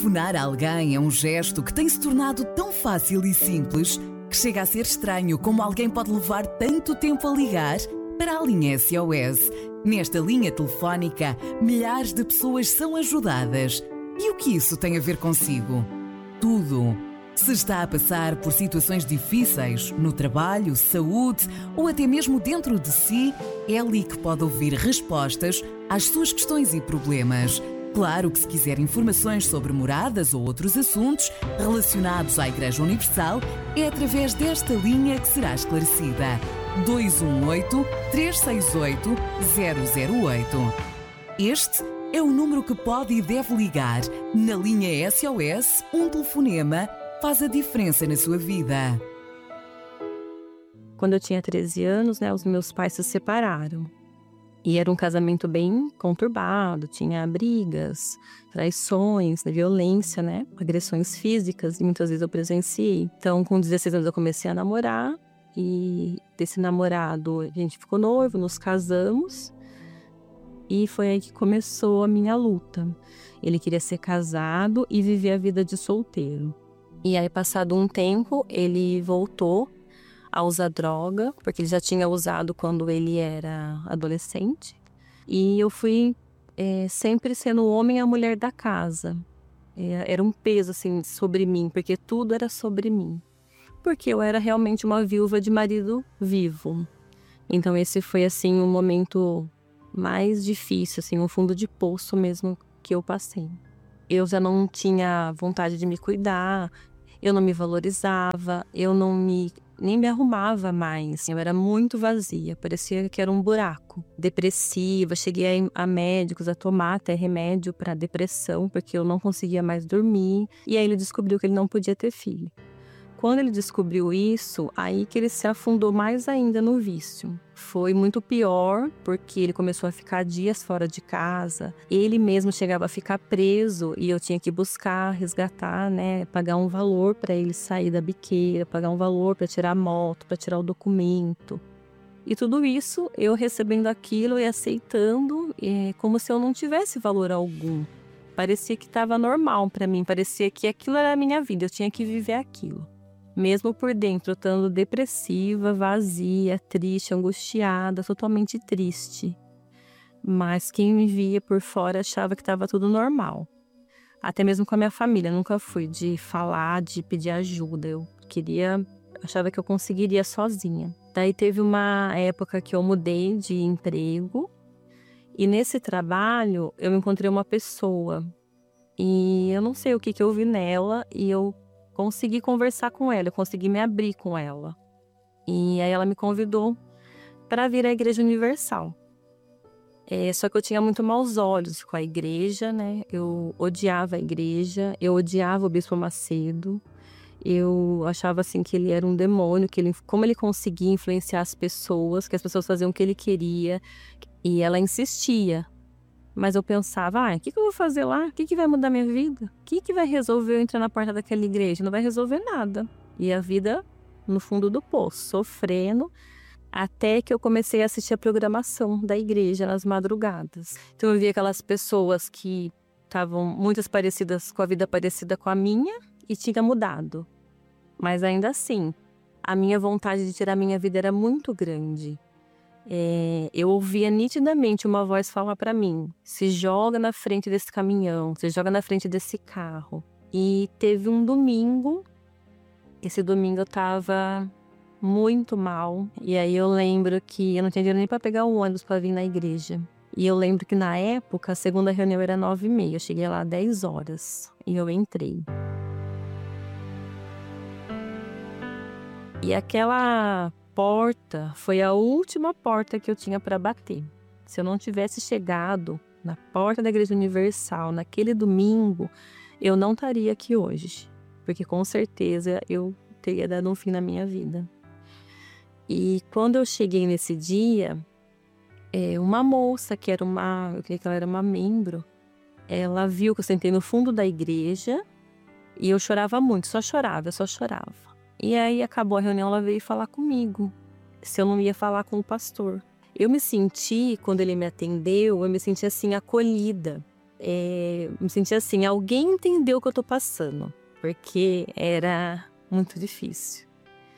Telefonar a alguém é um gesto que tem se tornado tão fácil e simples que chega a ser estranho como alguém pode levar tanto tempo a ligar para a linha SOS. Nesta linha telefónica, milhares de pessoas são ajudadas. E o que isso tem a ver consigo? Tudo. Se está a passar por situações difíceis, no trabalho, saúde ou até mesmo dentro de si, é ali que pode ouvir respostas às suas questões e problemas. Claro que se quiser informações sobre moradas ou outros assuntos relacionados à Igreja Universal, é através desta linha que será esclarecida. 218-368-008. Este é o número que pode e deve ligar. Na linha SOS, um telefonema faz a diferença na sua vida. Quando eu tinha 13 anos, os meus pais se separaram. E era um casamento bem conturbado, tinha brigas, traições, violência, agressões físicas, e muitas vezes eu presenciei. Então, com 16 anos eu comecei a namorar, e desse namorado a gente ficou noivo, nos casamos, e foi aí que começou a minha luta. Ele queria ser casado e viver a vida de solteiro. E aí, passado um tempo, ele voltou a usar droga, porque ele já tinha usado quando ele era adolescente. E eu fui sempre sendo o homem e a mulher da casa. Era um peso assim sobre mim, porque tudo era sobre mim. Porque eu era realmente uma viúva de marido vivo. Então esse foi assim um momento mais difícil, assim, um fundo de poço mesmo que eu passei. Eu já não tinha vontade de me cuidar, eu não me valorizava, eu nem me arrumava mais. Eu era muito vazia, parecia que era um buraco. Depressiva, cheguei a médicos, a tomar até remédio para depressão, porque eu não conseguia mais dormir. E aí ele descobriu que ele não podia ter filho. Quando ele descobriu isso, aí que ele se afundou mais ainda no vício. Foi muito pior, porque ele começou a ficar dias fora de casa. Ele mesmo chegava a ficar preso e eu tinha que buscar, resgatar, pagar um valor para ele sair da biqueira, pagar um valor para tirar a moto, para tirar o documento. E tudo isso, eu recebendo aquilo e aceitando, como se eu não tivesse valor algum. Parecia que estava normal para mim, parecia que aquilo era a minha vida, eu tinha que viver aquilo. Mesmo por dentro, eu estando depressiva, vazia, triste, angustiada, totalmente triste. Mas quem me via por fora achava que estava tudo normal. Até mesmo com a minha família, nunca fui de falar, de pedir ajuda. Achava que eu conseguiria sozinha. Daí teve uma época que eu mudei de emprego. E nesse trabalho, eu encontrei uma pessoa. E eu não sei o que eu vi nela, e eu consegui conversar com ela, eu consegui me abrir com ela. E aí ela me convidou para vir à Igreja Universal. Só que eu tinha muito maus olhos com a igreja, Eu odiava a igreja, eu odiava o Bispo Macedo. Eu achava assim que ele era um demônio, como ele conseguia influenciar as pessoas, que as pessoas faziam o que ele queria. E ela insistia. Mas eu pensava, o que eu vou fazer lá? O que vai mudar minha vida? O que vai resolver eu entrar na porta daquela igreja? Não vai resolver nada. E a vida no fundo do poço, sofrendo, até que eu comecei a assistir a programação da igreja nas madrugadas. Então eu via aquelas pessoas que estavam muitas parecidas com a vida parecida com a minha e tinha mudado. Mas ainda assim, a minha vontade de tirar a minha vida era muito grande. Eu ouvia nitidamente uma voz falar para mim: se joga na frente desse caminhão, se joga na frente desse carro. E teve um domingo, esse domingo eu tava muito mal, e aí eu lembro que eu não tinha dinheiro nem para pegar o ônibus para vir na igreja. E eu lembro que na época a segunda reunião era 9h30, eu cheguei lá 10 horas e eu entrei. E aquela porta foi a última porta que eu tinha para bater. Se eu não tivesse chegado na porta da Igreja Universal naquele domingo, eu não estaria aqui hoje, porque com certeza eu teria dado um fim na minha vida. E quando eu cheguei nesse dia, uma moça eu creio que ela era uma membro, ela viu que eu sentei no fundo da igreja e eu chorava muito, só chorava. E aí acabou a reunião, ela veio falar comigo, se eu não ia falar com o pastor. Eu me senti, quando ele me atendeu, eu me senti assim, acolhida. me senti assim, alguém entendeu o que eu tô passando, porque era muito difícil.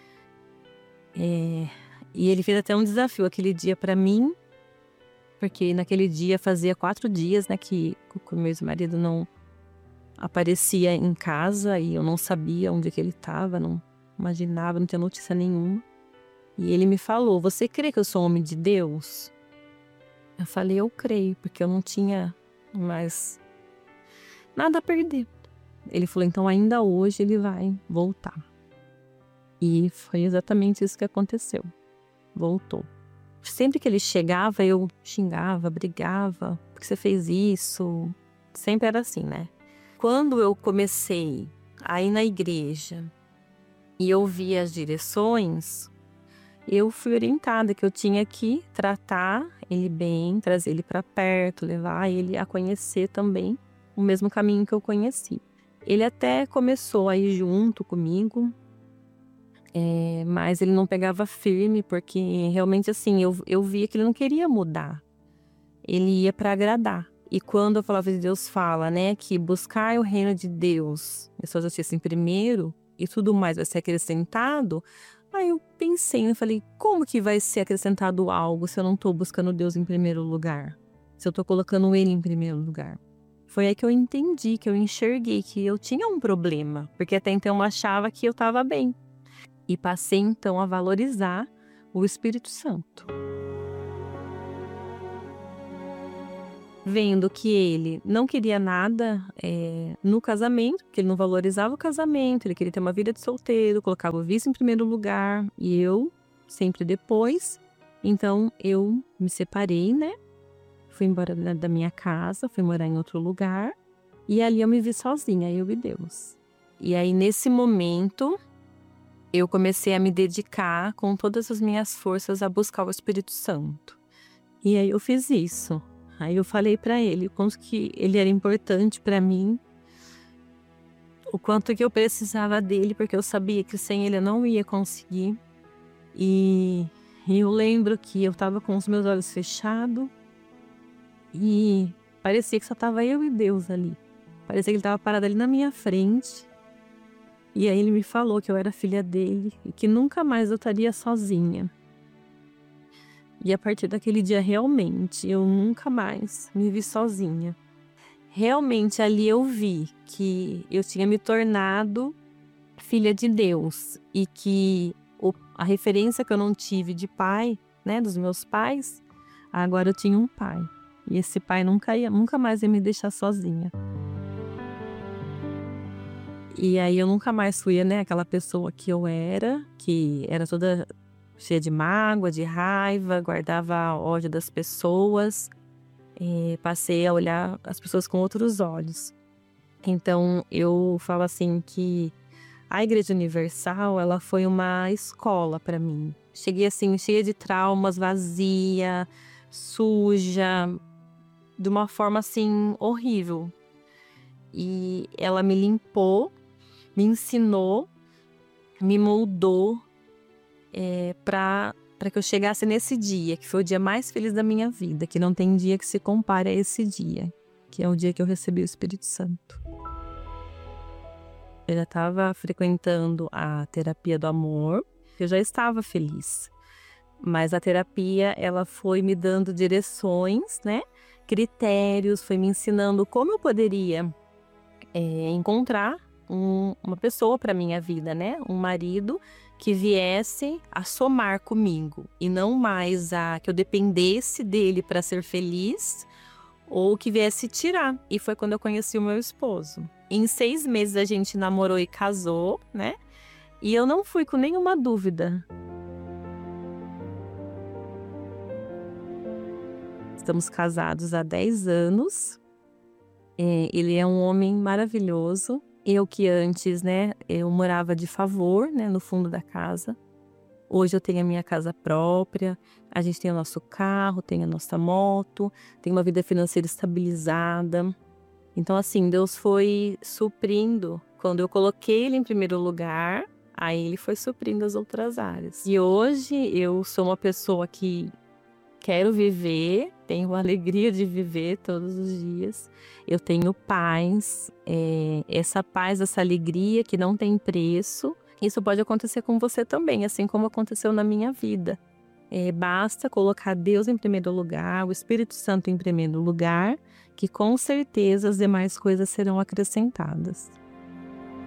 E ele fez até um desafio aquele dia pra mim, porque naquele dia fazia 4 dias, né, que o meu ex-marido não aparecia em casa e eu não sabia onde que ele estava, não imaginava, não tinha notícia nenhuma. E ele me falou: "Você crê que eu sou homem de Deus?" Eu falei: "Eu creio", porque eu não tinha mais nada a perder. Ele falou: "Então ainda hoje ele vai voltar." E foi exatamente isso que aconteceu. Voltou. Sempre que ele chegava, eu xingava, brigava: "Por que você fez isso?" Sempre era assim, né? Quando eu comecei a ir na igreja e ouvir as direções, eu fui orientada que eu tinha que tratar ele bem, trazer ele para perto, levar ele a conhecer também o mesmo caminho que eu conheci. Ele até começou a ir junto comigo, mas ele não pegava firme, porque realmente assim, eu via que ele não queria mudar. Ele ia para agradar. E quando a palavra de Deus fala, né, que buscar o reino de Deus, a sua justiça em primeiro, e tudo mais vai ser acrescentado, aí eu pensei, eu falei, como que vai ser acrescentado algo se eu não estou buscando Deus em primeiro lugar? Se eu estou colocando Ele em primeiro lugar? Foi aí que eu entendi, que eu enxerguei que eu tinha um problema, porque até então eu achava que eu estava bem. E passei então a valorizar o Espírito Santo. Vendo que ele não queria nada no casamento, que ele não valorizava o casamento, ele queria ter uma vida de solteiro, colocava o vício em primeiro lugar e eu sempre depois. Então eu me separei, né? Fui embora da minha casa, fui morar em outro lugar e ali eu me vi sozinha, eu e Deus. E aí nesse momento eu comecei a me dedicar com todas as minhas forças a buscar o Espírito Santo. E aí eu fiz isso. Aí eu falei para ele o quanto que ele era importante para mim, o quanto que eu precisava dele, porque eu sabia que sem ele eu não ia conseguir. E eu lembro que eu estava com os meus olhos fechados e parecia que só estava eu e Deus ali. Parecia que ele estava parado ali na minha frente. E aí ele me falou que eu era filha dele e que nunca mais eu estaria sozinha. E a partir daquele dia, realmente, eu nunca mais me vi sozinha. Realmente, ali eu vi que eu tinha me tornado filha de Deus e que a referência que eu não tive de pai, né, dos meus pais, agora eu tinha um pai. E esse pai nunca mais ia me deixar sozinha. E aí eu nunca mais fui, né, aquela pessoa que era toda cheia de mágoa, de raiva, guardava ódio das pessoas, passei a olhar as pessoas com outros olhos. Então eu falo assim que a Igreja Universal, ela foi uma escola para mim. Cheguei assim cheia de traumas, vazia, suja, de uma forma assim horrível. E ela me limpou, me ensinou, me moldou, para que eu chegasse nesse dia, que foi o dia mais feliz da minha vida, que não tem dia que se compare a esse dia, que é o dia que eu recebi o Espírito Santo. Eu já estava frequentando a terapia do amor, eu já estava feliz, mas a terapia, ela foi me dando direções, né, critérios, foi me ensinando como eu poderia encontrar uma pessoa para minha vida, né, um marido que viesse a somar comigo e não mais que eu dependesse dele para ser feliz ou que viesse tirar. E foi quando eu conheci o meu esposo. Em 6 meses a gente namorou e casou, né? E eu não fui com nenhuma dúvida. Estamos casados há 10 anos. Ele é um homem maravilhoso. Eu que antes, né, eu morava de favor, né, no fundo da casa. Hoje eu tenho a minha casa própria, a gente tem o nosso carro, tem a nossa moto, tem uma vida financeira estabilizada. Então assim, Deus foi suprindo. Quando eu coloquei Ele em primeiro lugar, aí Ele foi suprindo as outras áreas. E hoje eu sou uma pessoa que quero viver tenho a alegria de viver todos os dias. Eu tenho paz, essa paz, essa alegria que não tem preço. Isso pode acontecer com você também, assim como aconteceu na minha vida. Basta colocar Deus em primeiro lugar, o Espírito Santo em primeiro lugar, que com certeza as demais coisas serão acrescentadas.